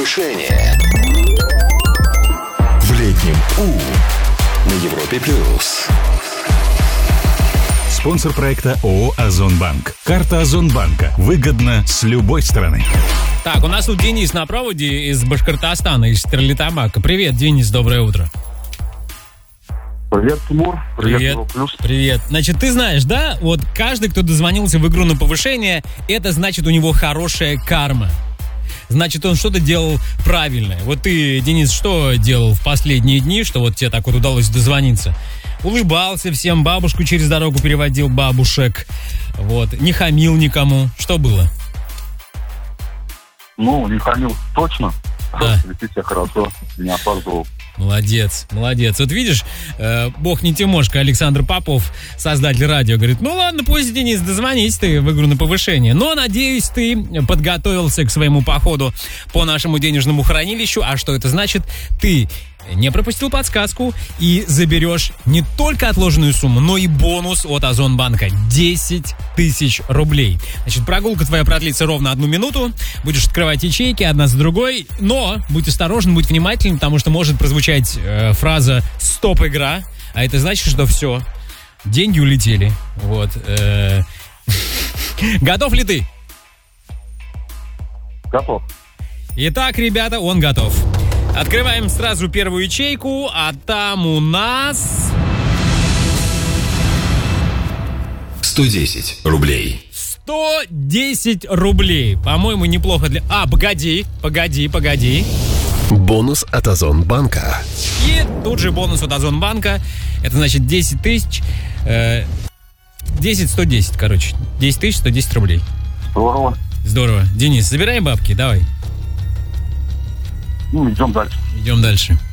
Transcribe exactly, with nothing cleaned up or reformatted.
повышение. В летнем У на Европе плюс. Спонсор проекта ООО «Озонбанк». Карта Озонбанка. Выгодно с любой стороны. Так, у нас тут Денис на проводе из Башкортостана, из Стерлитамака. Привет, Денис, доброе утро. Привет, Тимур. Привет, Привет. Европа плюс. Привет. Значит, ты знаешь, да, вот каждый, кто дозвонился в игру на повышение, это значит у него хорошая карма. Значит, он что-то делал правильное. Вот ты, Денис, что делал в последние дни, что вот тебе так вот удалось дозвониться? Улыбался всем, бабушку через дорогу переводил, бабушек. Вот, не хамил никому. Что было? Ну, не хамил точно. Да. Вести себя хорошо, не опаздывал. Молодец, молодец. Вот видишь, э, бог не Тимошка, Александр Попов, создатель радио, говорит, ну ладно, пусть, Денис, дозвонись ты в игру на повышение. Но, надеюсь, ты подготовился к своему походу по нашему денежному хранилищу. А что это значит? Ты не пропустил подсказку и заберешь не только отложенную сумму, но и бонус от Озонбанка. десять тысяч рублей. Значит, прогулка твоя продлится ровно одну минуту. Будешь открывать ячейки одна за другой. Но будь осторожен, будь внимательным, потому что может прозвучать э, фраза «Стоп, игра». А это значит, что все, деньги улетели. Вот. Э, готов ли ты? Готов. Итак, ребята, он готов. Открываем сразу первую ячейку, а там у нас... сто десять рублей. сто десять рублей. По-моему, неплохо для... А, погоди, погоди, погоди. Бонус от Озонбанка. И тут же бонус от Озонбанка. Это значит десять тысяч... Э, десять сто десять, короче. десять тысяч сто десять рублей. Здорово. Здорово. Денис, забираем бабки, давай. Ну, идем дальше. Идем дальше.